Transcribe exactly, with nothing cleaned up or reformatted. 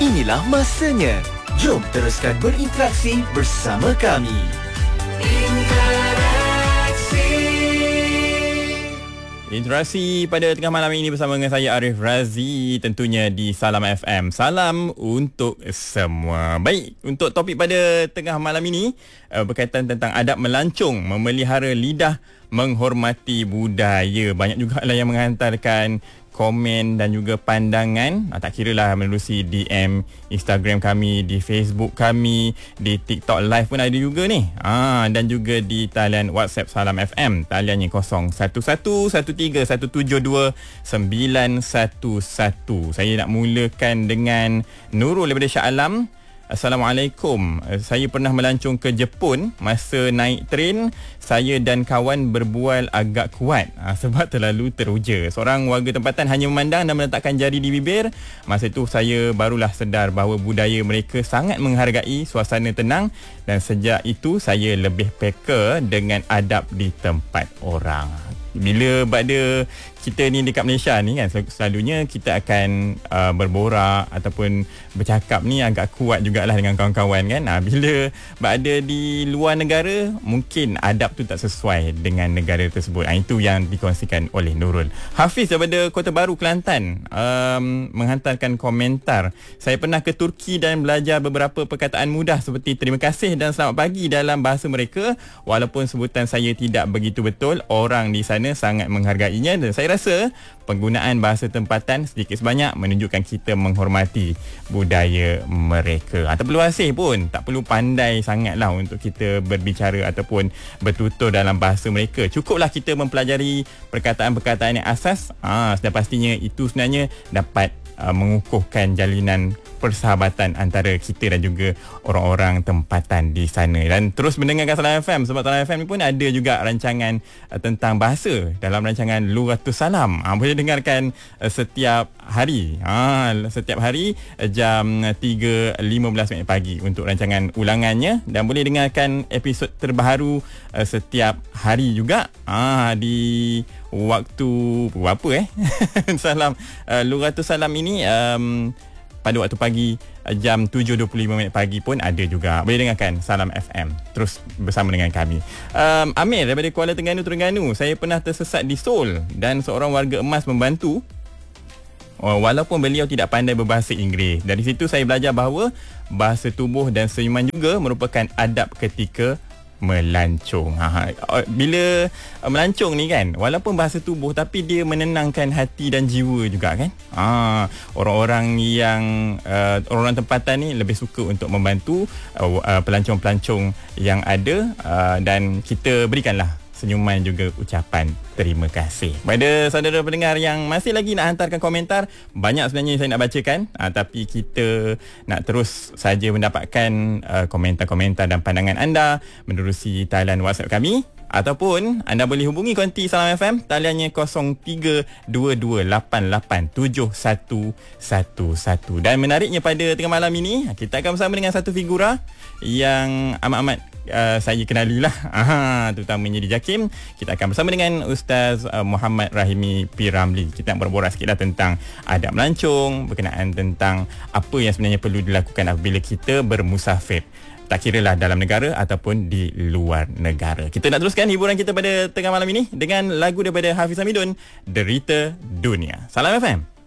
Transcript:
Inilah masanya. Jom teruskan berinteraksi bersama kami. Interaksi. Interaksi pada tengah malam ini bersama dengan saya Arif Razi, tentunya di Salam F M. Salam untuk semua. Baik, untuk topik pada tengah malam ini uh, berkaitan tentang adab melancong, memelihara lidah, menghormati budaya. Banyak juga lah yang menghantarkan komen dan juga pandangan, ah, tak kira lah menerusi D M Instagram kami, di Facebook kami, di TikTok live pun ada juga ni, ah, dan juga di talian WhatsApp Salam F M, taliannya kosong satu satu satu tiga satu tujuh dua sembilan satu satu. Saya nak mulakan dengan Nurul daripada Shah Alam. Assalamualaikum. Saya pernah melancong ke Jepun. Masa naik train, saya dan kawan berbual agak kuat ha, sebab terlalu teruja. Seorang warga tempatan hanya memandang dan meletakkan jari di bibir. Masa itu saya barulah sedar bahawa budaya mereka sangat menghargai suasana tenang, dan sejak itu saya lebih peka dengan adab di tempat orang. Bila pada kita ni dekat Malaysia ni kan, selalunya kita akan uh, berborak ataupun bercakap ni agak kuat jugalah dengan kawan-kawan kan. Ha, bila berada di luar negara, mungkin adab tu tak sesuai dengan negara tersebut. Ha, itu yang dikongsikan oleh Nurul. Hafiz daripada Kota Baru, Kelantan um, menghantarkan komentar. Saya pernah ke Turki dan belajar beberapa perkataan mudah seperti terima kasih dan selamat pagi dalam bahasa mereka. Walaupun sebutan saya tidak begitu betul, orang di sana sangat menghargainya, dan saya rasa penggunaan bahasa tempatan sedikit sebanyak menunjukkan kita menghormati budaya mereka. Ha, tak perlu asing pun, tak perlu pandai sangatlah untuk kita berbicara ataupun bertutur dalam bahasa mereka. Cukuplah kita mempelajari perkataan-perkataan yang asas. Ha, sudah pastinya itu sebenarnya dapat uh, mengukuhkan jalinan persahabatan antara kita dan juga orang-orang tempatan di sana. Dan terus mendengarkan Salam F M, sebab Salam F M ni pun ada juga rancangan uh, tentang bahasa dalam rancangan Lughatus Salam. Uh, boleh dengarkan uh, setiap hari. Uh, setiap hari uh, jam tiga lima belas minit pagi untuk rancangan ulangannya, dan boleh dengarkan episod terbaru uh, setiap hari juga uh, di waktu berapa eh Salam uh, Lughatus Salam ini um, pada waktu pagi jam tujuh dua puluh lima minit pagi pun ada juga. Boleh dengarkan Salam F M terus bersama dengan kami. um, Amir daripada Kuala Terengganu, Terengganu. Saya pernah tersesat di Seoul dan seorang warga emas membantu walaupun beliau tidak pandai berbahasa Inggeris. Dari situ saya belajar bahawa bahasa tubuh dan senyuman juga merupakan adab ketika melancong. Ha, bila melancong ni kan, walaupun bahasa tubuh tapi dia menenangkan hati dan jiwa juga kan. Ha, orang-orang yang uh, orang-orang tempatan ni lebih suka untuk membantu uh, uh, pelancong-pelancong yang ada, uh, dan kita berikanlah senyuman juga ucapan terima kasih. Pada saudara pendengar yang masih lagi nak hantarkan komentar, banyak sebenarnya saya nak bacakan, uh, tapi kita nak terus saja mendapatkan uh, komentar-komentar dan pandangan anda menerusi talian WhatsApp kami, ataupun anda boleh hubungi konti Salam F M, taliannya kosong tiga dua dua lapan lapan tujuh satu satu satu. Dan menariknya pada tengah malam ini, kita akan bersama dengan satu figura yang amat-amat Uh, saya kenalilah, aha, terutamanya di JAKIM. Kita akan bersama dengan Ustaz uh, Muhammad Rahimi P. Ramli. Kita nak berborak sikitlah tentang adab melancong, berkenaan tentang apa yang sebenarnya perlu dilakukan apabila kita bermusafir, tak kiralah dalam negara ataupun di luar negara. Kita nak teruskan hiburan kita pada tengah malam ini dengan lagu daripada Hafiz Hamidun, Derita Dunia. Salam F M.